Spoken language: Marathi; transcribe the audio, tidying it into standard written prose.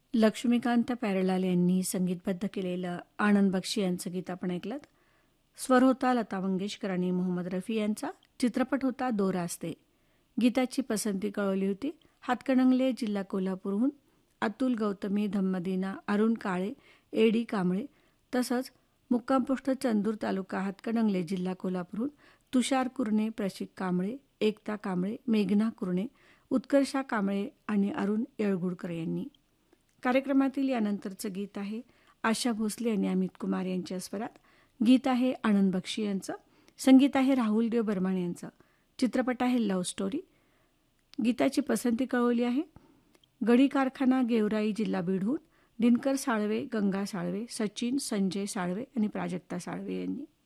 लक्ष्मीकांत प्यारेलाल यांनी संगीतबद्ध केलेलं आनंद बक्षी यांचं गीत आपण ऐकलं. स्वर होता लता मंगेशकर आणि मोहम्मद रफी यांचा. चित्रपट होता दो रास्ते. गीताची पसंती कळवली होती हातकणंगले जिल्हा कोल्हापूरहून अतुल गौतमी, धम्मदीना, अरुण काळे, एडी कांबळे, तसंच मुक्काम पोस्ट चंदूर तालुका हातकणंगले जिल्हा कोल्हापूरहून तुषार कुरणे, प्रशिक कांबळे, एकता कांबळे, मेघना कुरणे, उत्कर्षा कांबळे आणि अरुण येळगुडकर यांनी. कार्यक्रमातील यानंतरचं गीत आहे आशा भोसले आणि अमित कुमार यांच्या स्वरात. गीत आहे आनंद बक्षी यांचं. संगीत आहे राहुल देव बर्मन यांचं. चित्रपट आहे लव्ह स्टोरी. गीताची पसंती कळवली आहे गडी कारखाना, गेवराई, जिल्हा बीडहून दिनकर साळवे, गंगा साळवे, सचिन, संजय साळवे आणि प्राजक्ता साळवे यांनी.